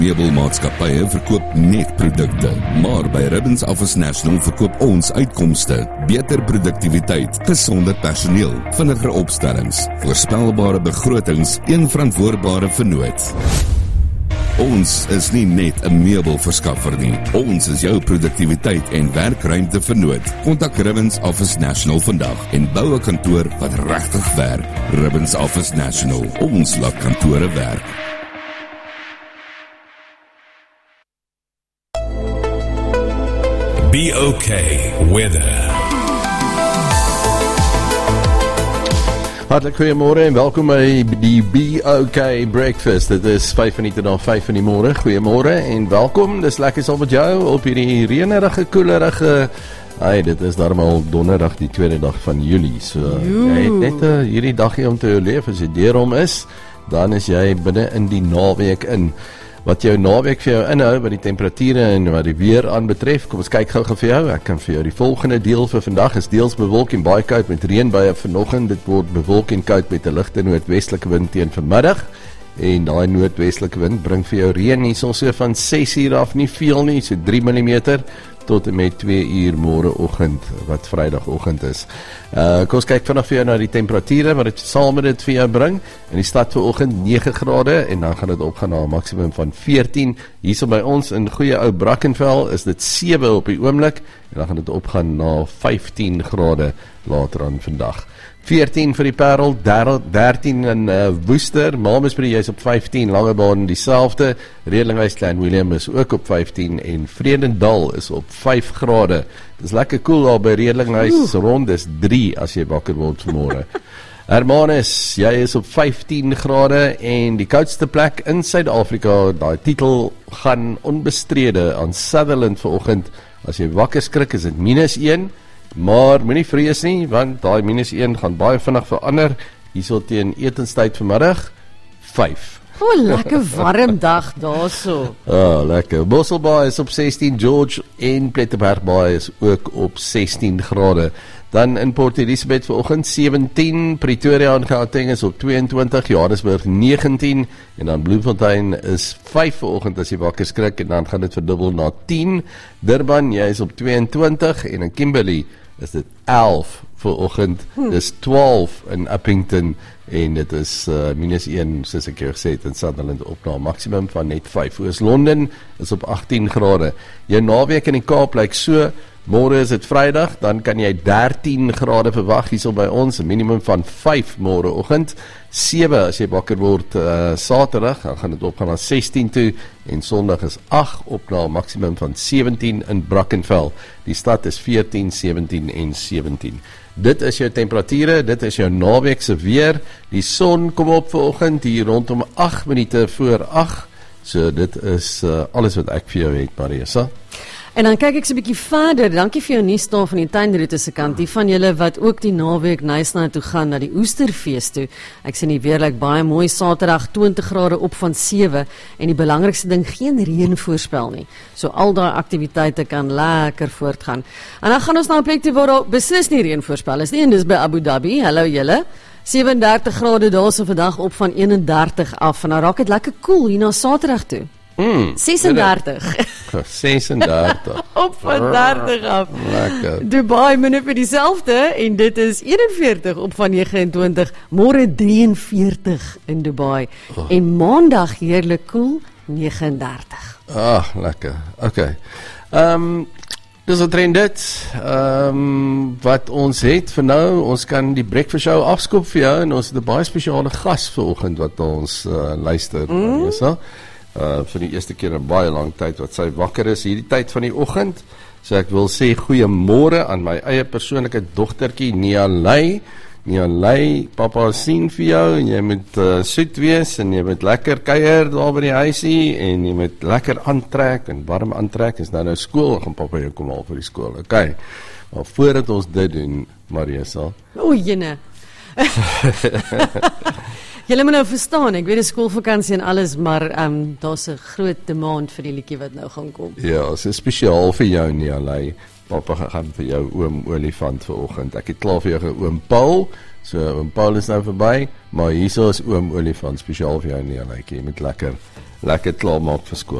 Meubelmaatskappye verkoop net produkte, maar by Ribbons Office National verkoop ons uitkomste, beter produktiwiteit, gesonder personeel, vinniger opstellings, voorspelbare begrotings, een verantwoordbare vennoot. Ons is nie net 'n meubelverskaffer nie. Ons is jou produktiwiteit en werkruimte vennoot. Kontak Ribbons Office National vandag en bou 'n kantoor wat regtig werk. Ribbons Office National. Ons laat kantore werk. Be okay weather. Hartlik goeiemôre en welkom by die Be Okay Breakfast. Dit is 5 minute na 5 in die môre. Goeiemôre en welkom. Dis lekker saam met jou op hierdie reënerige, koelerige. Dit is darmal donderdag die tweede dag van Julie. So jy het net hierdie dagie om te oorleef. As jy deur hom is, dan is jy binne in die naweek in. Wat jou naweek vir jou inhou, wat die temperature en wat die weer aanbetref, kom ons kyk gou vir jou. Ek kan vir jou die volgende deel vir vandag is deels bewolk en baie koud met reënbuie vanoggend. Dit word bewolk en koud met 'n ligte noordwestelike wind teen vanmiddag. En daai noordwestelike wind bring vir jou reën hierso so van 6 uur af, nie veel nie, so 3 mm tot en met 2 uur môreoggend wat Vrydagoggend is. Kom ons kyk vanaf vir jou na die temperature wat dit saam met dit vir jou bring. In die stad vanoggend 9 grade en dan gaan dit opgaan na 'n maksimum van 14. Hierso by ons in goeie ou Brackenfell is dit 7 op die oomblik en dan gaan dit opgaan na 15 grade later aan vandag. 14 vir die Parel, 13 in Woester, Malmesbury is op 15, Langebaan dieselfde, Redlinghuis Klein Willem is ook op 15 en Vredendal is op 5 grade. Dit is lekker cool daar by Redlinghuis, rond is 3 as jy wakker word vanmôre. Hermanus, jy is op 15 grade en die koudste plek in Suid-Afrika, daai titel gaan onbestrede aan Sutherland vanoggend. As jy wakker skrik is dit -1. Maar moenie vrees nie, want daai -1 gaan baie vinnig verander. Hierso teen etenstyd vanmiddag 5. Lekker warm dag daarso. Lekker. Mosselbaai is op 16, George en Plettenbergbaai is ook op 16 grade. Dan in Port Elizabeth vanoggend 17, Pretoria en Gauteng is op 22, Johannesburg 19 en dan Bloemfontein is 5 vanoggend as jy wakker skrik en dan gaan dit verdubbel na 10. Durban, jy is op 22 en in Kimberley is dit 11 vanoggend. Dis 12 in Uppington en dit is -1 soos ek jou gesê het in Sutherland op na 'n maksimum van net 5. Oos-London is op 18 grade. Jou naweek in die Kaap lyk so. Môre is dit Vrydag, dan kan jy 13 grade verwag hierso by ons, 'n minimum van 5 môreoggend. 7 as jy wakker word Saterdag, dan gaan dit opgaan na 16 toe en Sondag is 8 op na 'n maksimum van 17 in Brackenfell. Die stad is 14, 17 en 17. Dit is jou temperature, dit is jou naweek se weer. Die son kom op vanoggend hier rondom 8 minute voor 8. So dit is alles wat ek vir jou het, Marisa. En dan kyk ek so 'n bietjie verder. Dankie vir jou nuus daar van die tuinroete se kant. Die van julle wat ook die naweek Nysna toe gaan na die Oesterfees toe. Ek sien die weer lyk baie mooi. Saterdag 20 grade op van 7 en die belangrikste ding, geen reën voorspel nie. So al daai aktiwiteite kan lekker voortgaan. En dan gaan ons na 'n plek toe waar daar beslis nie reën voorspel is nie en dis by Abu Dhabi. Hallo julle. 37 grade daarso vandag op van 31 af en dan raak dit lekker koel hier na Saterdag toe. 36. 36. Op van 30 af. Lekker. Dubai min vir dieselfde en dit is 41 op van 29. Môre 43 in Dubai. En maandag heerlik koel 39. Lekker. Okay. Dis 'n trend dit. Wat ons het vir nou, ons kan die breakfast show afskop vir jou en ons het 'n baie spesiale gas vanoggend wat ons luister. Vir die eerste keer in baie lang tyd wat sy wakker is hierdie tyd van die oggend. So ek wil sê goeiemôre aan my eie persoonlike dogtertjie Nialei. Nialei, papa sien vir jou en jy moet soet wees en jy moet lekker kuier daar by die huisie en jy moet lekker aantrek en warm aantrek. Is nou skool, gaan papa jou kom haal vir die skool. Okay. Maar voordat ons dit doen, Marisa. Jene. Julle moet nou verstaan, ek weet die skoolvakansie en alles, maar daar's 'n groot demand vir die liedjie wat nou gaan kom. Ja, dit is spesiaal vir jou nie alleen. Papa gaan vir jou oom Olifant vanoggend. Ek het klaar vir jou oom Paul. So oom Paul is nou verby, maar hierso is oom Olifant spesiaal vir jou nie alleen. Jy moet lekker klaar maak vir skool.